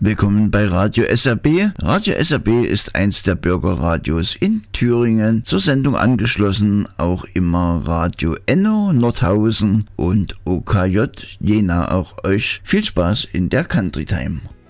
Willkommen bei Radio SRB. Radio SRB ist eins der Bürgerradios in Thüringen. Zur Sendung angeschlossen auch immer Radio Enno, Nordhausen und OKJ Jena. Auch euch viel Spaß in der Country Time.